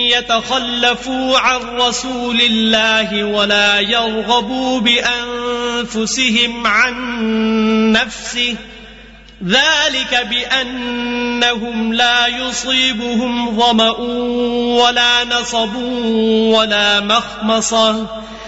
يتخلفوا عن رسول الله ولا يرغبوا بأنفسهم عن نفسه ذلك بأنهم لا يصيبهم ظمأ ولا نصب ولا مخمصة